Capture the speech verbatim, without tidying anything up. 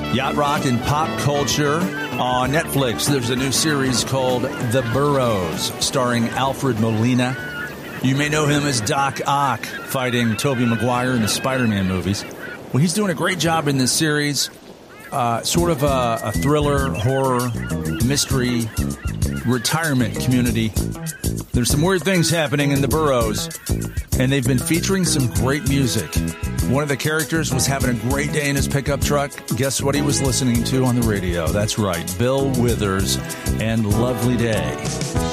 Yacht rock and pop culture. On Netflix, there's a new series called The Burrows, starring Alfred Molina. You may know him as Doc Ock, fighting Tobey Maguire in the Spider-Man movies. Well, he's doing a great job in this series. Uh, sort of a, a thriller, horror, mystery, retirement community. There's some weird things happening in The Burrows, and they've been featuring some great music. One of the characters was having a great day in his pickup truck. Guess what he was listening to on the radio? That's right, Bill Withers and Lovely Day.